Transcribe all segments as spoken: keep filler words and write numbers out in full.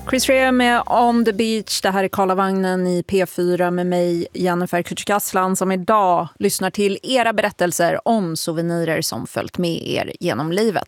Chris Rea med On the Beach. Det här är Karlavagnen i P fyra med mig, Jennifer Kücükaslan, som idag lyssnar till era berättelser om souvenirer som följt med er genom livet.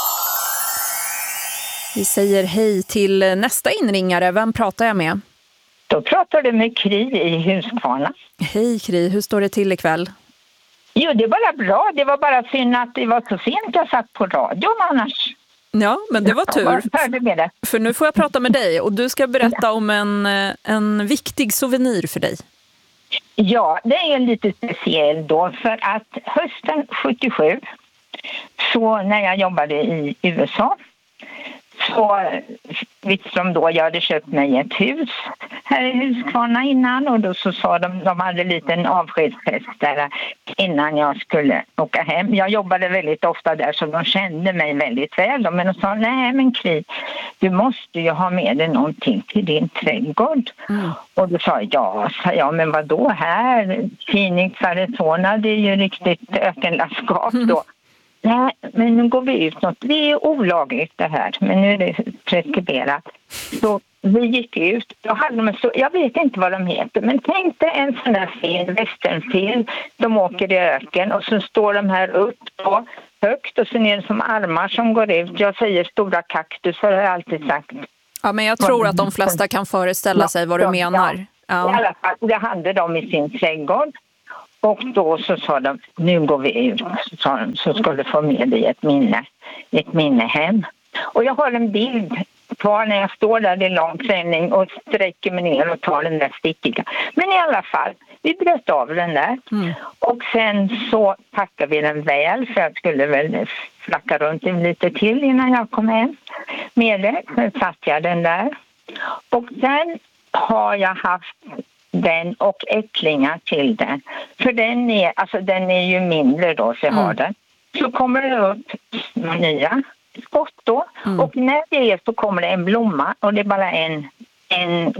Vi säger hej till nästa inringare. Vem pratar jag med? Då pratar du med Kri i Huskvarna. Hej Kri, hur står det till ikväll? Jo, det är bara bra. Det var bara synd att det var så sent jag satt på radion annars. Ja, men det var tur. Hörde med det. För nu får jag prata med dig och du ska berätta ja. om en, en viktig souvenir för dig. Ja, det är lite speciell då för att hösten sjuttiosju, så när jag jobbade i U S A, så visste de då, jag hade köpt mig ett hus här i Huskvarna innan, och då så sa de, de hade en liten avskedsfest där innan jag skulle åka hem. Jag jobbade väldigt ofta där så de kände mig väldigt väl, men de sa, nej men Kri, du måste ju ha med dig någonting till din trädgård. Mm. Och då sa jag, ja, sa jag, men vad då här? Phoenix, Arizona, det är ju riktigt ökenlandskap då. Mm. Nej, men nu går vi ut något. Det är olagligt det här, men nu är det preskriberat. Så vi gick ut. Då hade de så, jag vet inte vad de heter, men tänk dig en sån där film, westernfilm. De åker i öken och så står de här upp på högt och sen är det som armar som går ut. Jag säger stora kaktusar, har jag alltid sagt. Ja, men jag tror att de flesta kan föreställa sig vad du menar. Ja. I alla fall, det hade de i sin trädgård. Och då så sa de, nu går vi ut, så, sa de, så ska du få med dig ett minne, ett minne hem. Och jag har en bild kvar när jag står där i lång träning och sträcker mig ner och tar den där stickiga. Men i alla fall, vi bröt av den där. Mm. Och sen så packade vi den väl, för jag skulle väl flacka runt lite till innan jag kom hem med det. Sen satte jag den där. Och sen har jag haft den och äcklingar till den. För den är, alltså den är ju mindre då, så jag har mm. den. Så kommer det upp nya skott då. Mm. Och när det är så kommer det en blomma. Och det är bara en, en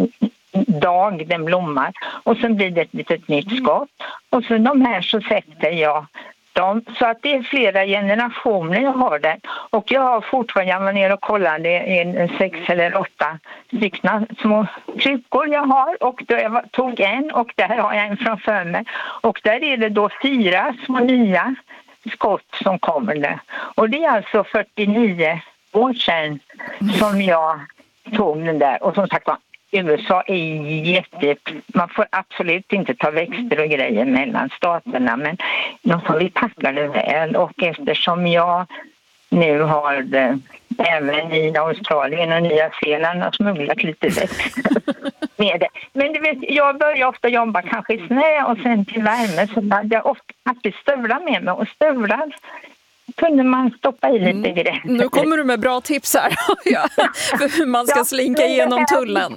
dag den blommar. Och sen blir det ett litet nytt skott. Och så de här så sätter jag dem. Så att det är flera generationer jag har den. Och jag har fortfarande, jag var ner och kollade, det är sex eller åtta stycken små kryckor jag har. Och då jag tog en och där har jag en framför mig. Och där är det då fyra små nya skott som kommer där. Och det är alltså fyrtionio år sedan som jag tog den där. Och som sagt var, U S A är jätte... Man får absolut inte ta växter och grejer mellan staterna, men de får vi packa det väl. Och eftersom jag nu har det, även i Australien och Nya Zeeland har smugglat lite växter med det. Men du vet, jag börjar ofta jobba kanske i snö och sen till värme, så hade jag ofta alltid stövlar med mig, och stövlar kunde man stoppa i lite grejer. Mm, nu kommer du med bra tips här för hur man ska ja, slinka igenom tullen.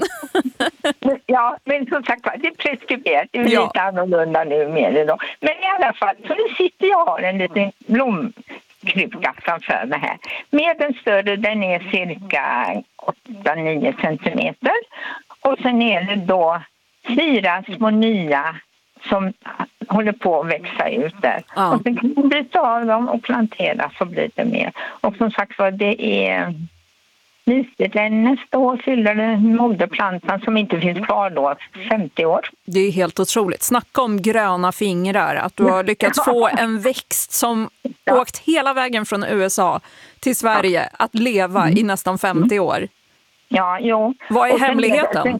Ja, men som sagt, det är preskriberat. Det är ja. lite annorlunda nu med det då. Men i alla fall, så nu sitter jag och har en liten blomkruka framför mig här. Med den större, den är cirka åtta till nio centimeter. Och sen är det då fyra små nya som håller på att växa ut där. Ja. Och sen kan man bryta av dem och plantera, så blir det mer. Och som sagt var, det är mysigt. Nästa år fyller det moderplantan som inte finns kvar då, femtio år. Det är helt otroligt. Snacka om gröna fingrar. Att du har lyckats få en växt som ja. åkt hela vägen från U S A till Sverige ja. att leva mm. i nästan femtio år. Ja, jo. Vad är hemligheten?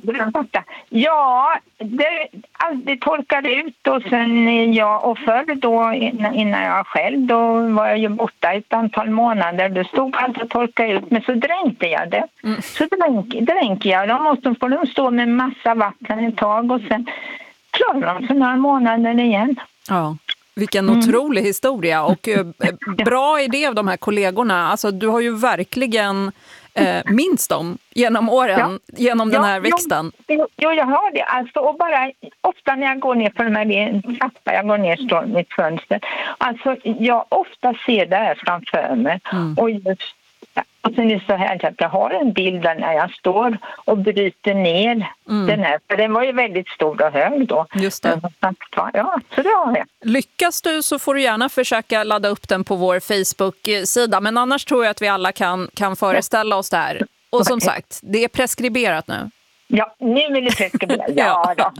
Ja, det, det torkade ut och sen jag och förr då innan jag själv, då var jag ju borta ett antal månader. Det stod allt att torka ut, men så dränkte jag det. Mm. Så dränk, dränk jag dem och så får de stå med massa vatten ett tag och sen klarar de för några månader igen. Ja. Vilken mm. otrolig historia och eh, bra idé av de här kollegorna. Alltså du har ju verkligen eh, minst dem genom åren, ja. genom den här ja, växten. Jo, jo, jag har det. Alltså, och bara, ofta när jag går ner på de här trappan, jag går ner står mitt fönster. Alltså jag ofta ser det här framför mig. Mm. Och just och sen är det så här att jag har en bild där när jag står och bryter ner mm. den här. För den var ju väldigt stor och hög då. Just det. Ja, så det har jag. Lyckas du så får du gärna försöka ladda upp den på vår Facebook-sida. Men annars tror jag att vi alla kan, kan föreställa oss det här. Och som sagt, det är preskriberat nu. Ja, nu är det preskriberat. Ja, ja.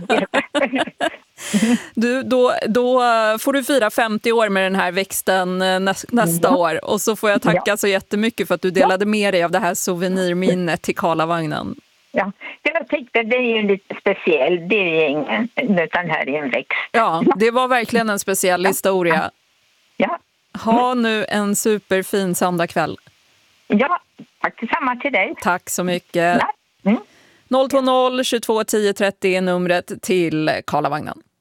Du, då, då får du fira femtio år med den här växten nästa ja. år. Och så får jag tacka ja. så jättemycket för att du delade ja. med dig av det här souvenirminnet till Karlavagnen. Ja, jag tyckte det är ju lite speciell. Det är ingen, utan här är en växt. Ja, det var verkligen en speciell historia. Ja. Ha nu en superfin söndagkväll. Ja, tack detsamma till dig. Tack så mycket. Mm. noll två noll tjugotvå tio trettio är numret till Karlavagnen.